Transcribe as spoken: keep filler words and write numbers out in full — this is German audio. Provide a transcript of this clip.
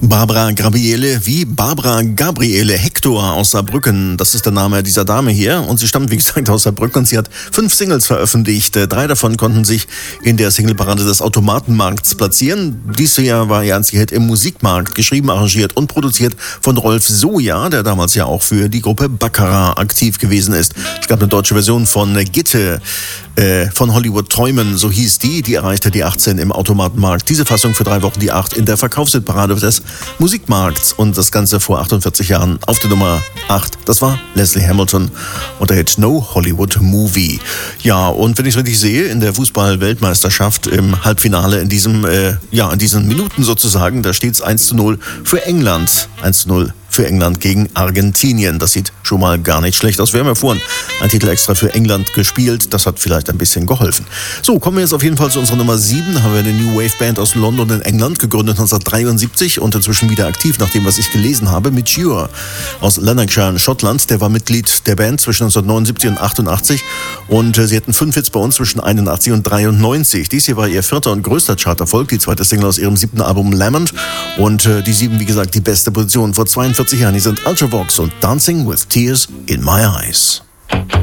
Barbara Gabriele, wie Barbara Gabriele Hector aus Saarbrücken. Das ist der Name dieser Dame hier. Und sie stammt, wie gesagt, aus Saarbrücken und sie hat fünf Singles veröffentlicht. Drei davon konnten sich in der Singleparade des Automatenmarkts platzieren. Dieses Jahr war ihr einziger Hit im Musikmarkt, geschrieben, arrangiert und produziert von Rolf Soja, der damals ja auch für die Gruppe Baccarat aktiv gewesen ist. Es gab eine deutsche Version von Gitte, äh, von Hollywood Träumen, so hieß die. Die erreichte die achtzehn im Automatenmarkt. Diese Fassung für drei Wochen die acht in der Verkaufshitparade des Musikmarkts und das Ganze vor achtundvierzig Jahren auf der Nummer acht. Das war Leslie Hamilton und der Hit No Hollywood Movie. Ja, und wenn ich es richtig sehe, in der Fußball-Weltmeisterschaft im Halbfinale in diesem, äh, ja, in diesen Minuten sozusagen, da steht es eins zu null für England. eins zu null für England gegen Argentinien. Das sieht schon mal gar nicht schlecht aus. Wir haben ja vorhin einen Titel extra für England gespielt. Das hat vielleicht ein bisschen geholfen. So, kommen wir jetzt auf jeden Fall zu unserer Nummer sieben. Da haben wir eine New Wave Band aus London in England, gegründet neunzehnhundertdreiundsiebzig und inzwischen wieder aktiv, nach dem, was ich gelesen habe, Mature aus Lanarkshire in Schottland. Der war Mitglied der Band zwischen neunzehnhundertneunundsiebzig und achtundachtzig und äh, sie hatten fünf Hits bei uns zwischen einundachtzig und dreiundneunzig. Dies hier war ihr vierter und größter Charterfolg, die zweite Single aus ihrem siebten Album Lament und äh, die sieben, wie gesagt, die beste Position vor zweiundvierzig Jahren. Die sind Ultravox und Dancing with Tears in My Eyes.